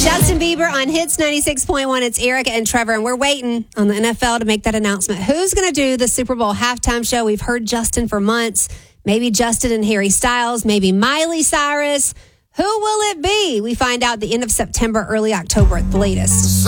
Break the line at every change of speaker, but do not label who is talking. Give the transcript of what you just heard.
Justin Bieber on Hits 96.1. It's Erica and Trevor, and we're waiting on the NFL to make that announcement. Who's going to do the Super Bowl halftime show? We've heard Justin for months. Maybe Justin and Harry Styles, maybe Miley Cyrus. Who will it be? We find out the end of September, early October at the latest.